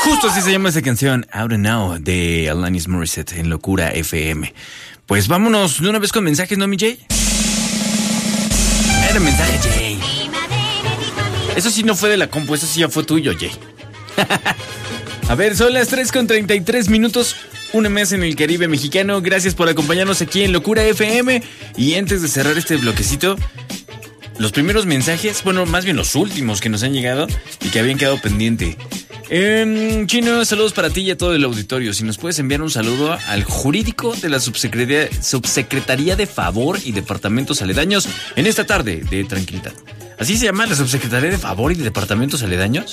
Justo así se llama esa canción, Out and Now, de Alanis Morissette en Locura FM. Pues vámonos de una vez con mensajes, ¿no, mi Jay? Era mensaje, Jay. Eso sí no fue de la compu, eso sí ya fue tuyo, Jay. A ver, son las 3:33. Una mes en el Caribe mexicano. Gracias por acompañarnos aquí en Locura FM. Y antes de cerrar este bloquecito, los primeros mensajes, bueno, más bien los últimos que nos han llegado y que habían quedado pendiente. Chino, saludos para ti y a todo el auditorio. Si nos puedes enviar un saludo al jurídico de la Subsecretaría de Favor y Departamentos Aledaños en esta tarde de tranquilidad. ¿Así se llama la Subsecretaría de Favor y Departamentos Aledaños?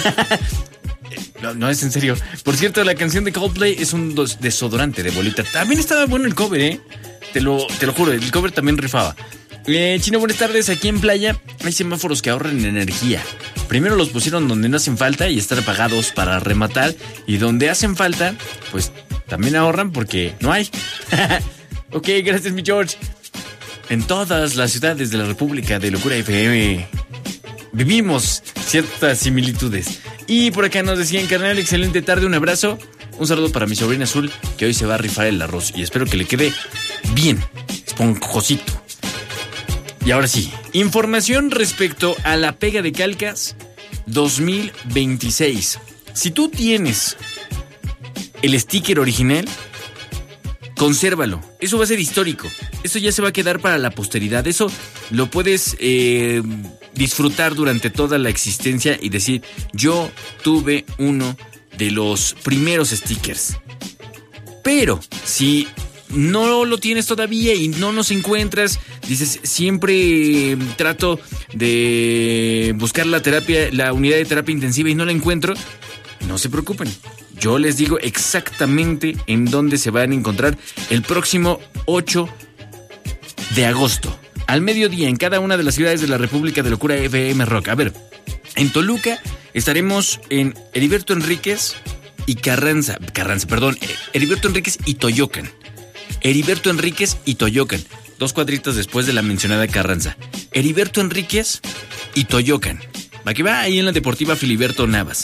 No, es en serio. Por cierto, la canción de Coldplay es un desodorante de bolita. También estaba bueno el cover, ¿eh? Te lo juro, el cover también rifaba. Chino, buenas tardes. Aquí en Playa hay semáforos que ahorran energía. Primero los pusieron donde no hacen falta y están apagados para rematar. Y donde hacen falta, pues también ahorran porque no hay. Ok, gracias, mi George. En todas las ciudades de la República de Locura FM vivimos ciertas similitudes. Y por acá nos decían, carnal, excelente tarde, un abrazo. Un saludo para mi sobrina Azul, que hoy se va a rifar el arroz. Y espero que le quede bien, esponjosito. Y ahora sí, información respecto a la pega de calcas 2026. Si tú tienes el sticker original, consérvalo. Eso va a ser histórico. Eso ya se va a quedar para la posteridad. Eso lo puedes disfrutar durante toda la existencia y decir, yo tuve uno de los primeros stickers. Pero si no lo tienes todavía y no nos encuentras, dices, siempre trato de buscar la unidad de terapia intensiva y no la encuentro, no se preocupen. Yo les digo exactamente en dónde se van a encontrar el próximo 8 de agosto, al mediodía, en cada una de las ciudades de la República de Locura FM Rock. A ver, en Toluca estaremos en Heriberto Enríquez y Heriberto Enríquez y Toyocan. Heriberto Enríquez y Toyocan, 2 cuadritas después de la mencionada Carranza. Heriberto Enríquez y Toyocan. Va que va, ahí en la Deportiva Filiberto Navas.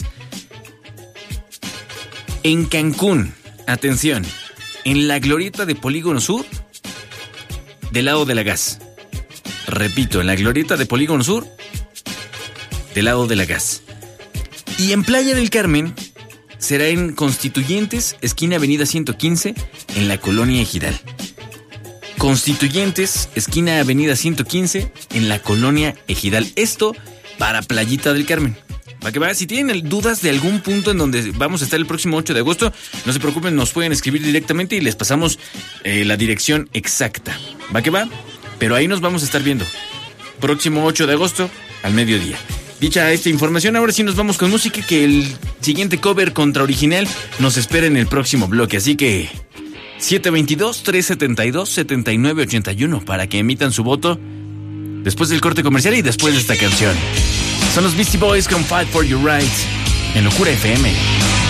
En Cancún, atención, en la glorieta de Polígono Sur, del lado de la Gas. Repito, en la glorieta de Polígono Sur, del lado de la Gas. Y en Playa del Carmen será en Constituyentes, esquina Avenida 115, en la Colonia Ejidal. Constituyentes, esquina Avenida 115, en la Colonia Ejidal. Esto para Playita del Carmen. Va que va, si tienen dudas de algún punto en donde vamos a estar el próximo 8 de agosto, no se preocupen, nos pueden escribir directamente y les pasamos la dirección exacta. Va que va, pero ahí nos vamos a estar viendo. Próximo 8 de agosto, al mediodía. Dicha esta información, ahora sí nos vamos con música, que el siguiente cover contra original nos espera en el próximo bloque. Así que 722-372-7981 para que emitan su voto después del corte comercial y después de esta canción. Son los Beastie Boys con Fight for Your Rights en Locura FM.